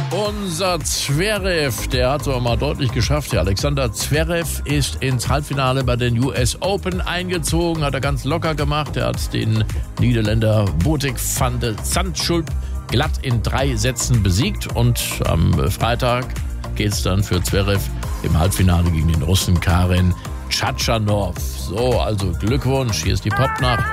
Unser Zverev, der hat es aber mal deutlich geschafft. Der Alexander Zverev ist ins Halbfinale bei den US Open eingezogen, hat er ganz locker gemacht. Er hat den Niederländer Botic van de Zandschulp glatt in 3 Sätzen besiegt. Und am Freitag geht es dann für Zverev im Halbfinale gegen den Russen Karen Khachanov. So, also Glückwunsch, hier ist die Popnacht.